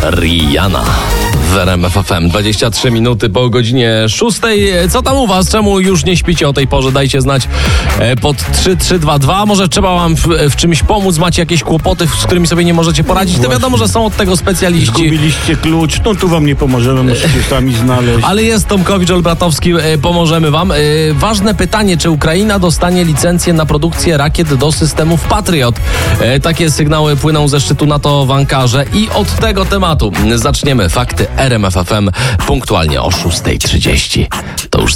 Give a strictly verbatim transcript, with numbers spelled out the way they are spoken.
Rihanna w R M F F M. dwadzieścia trzy minuty po godzinie szóstej. Co tam u was? Czemu już nie śpicie o tej porze? Dajcie znać pod trzy trzy dwa dwa. Może trzeba wam w, w czymś pomóc? Macie jakieś kłopoty, z którymi sobie nie możecie poradzić? To wiadomo, że są od tego specjaliści. Zgubiliście klucz, no tu wam nie pomożemy, musicie sami znaleźć. Ale jest Tomkowicz, Olbratowski, pomożemy wam. Ważne pytanie, czy Ukraina dostanie licencję na produkcję rakiet do systemów Patriot? Takie sygnały płyną ze szczytu NATO w Ankarze i od tego tematu zaczniemy. Fakty R M F F M punktualnie o szósta trzydzieści. To już